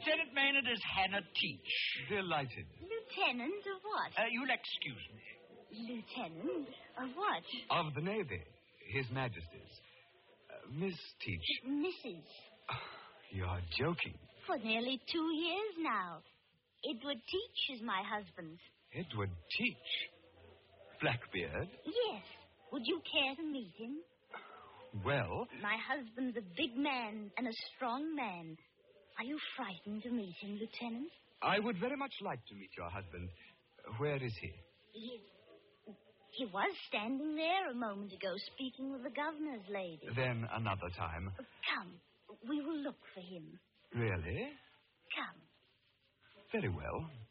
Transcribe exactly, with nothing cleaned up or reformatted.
Lieutenant Maynard is Hannah Teach. Delighted. Lieutenant of what? Uh, you'll excuse me. Lieutenant of what? Of the Navy. His Majesty's. Uh, Miss Teach. Missus You're joking. For nearly two years now. Edward Teach is my husband. Edward Teach? Blackbeard? Yes. Would you care to meet him? Well... My husband's a big man and a strong man. Are you frightened to meet him, Lieutenant? I would very much like to meet your husband. Where is he? He, he was standing there a moment ago speaking with the governor's lady. Then another time. Come. We will look for him. Really? Come. Very well.